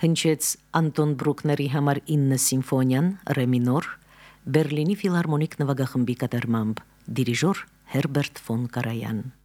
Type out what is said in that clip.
հնչեց Անտոն Բրուկների համար 9 սիմֆոնիան, ռե մինոր, Բերլինի ֆիլհարմոնիկ նվագախմբի կատարմամբ, դիրիժոր Հերբերտ ֆոն Կարայան։